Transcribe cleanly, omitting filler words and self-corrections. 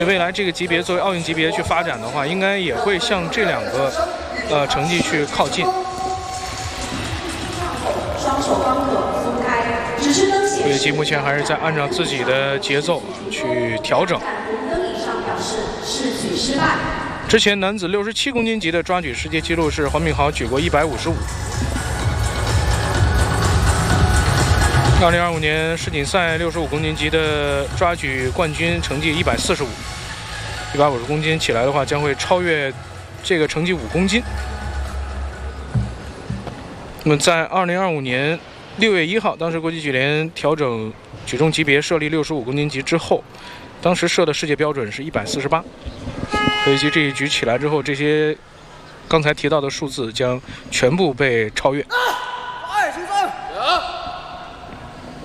未来这个级别作为奥运级别去发展的话，应该也会向这两个成绩去靠近。 双手刚可松开，指示灯显示。 岳姬目前还是在按照自己的节奏去调整。 红灯以上表示试举失败。 之前男子67公斤级的抓举世界纪录是黄敏豪举过155。2025年世锦赛65公斤级的抓举冠军成绩145，150公斤起来的话将会超越这个成绩5公斤。那么在2025年6月1号，当时国际举联调整举重级别设立65公斤级之后，当时设的世界标准是148，所以这一举起来之后，这些刚才提到的数字将全部被超越。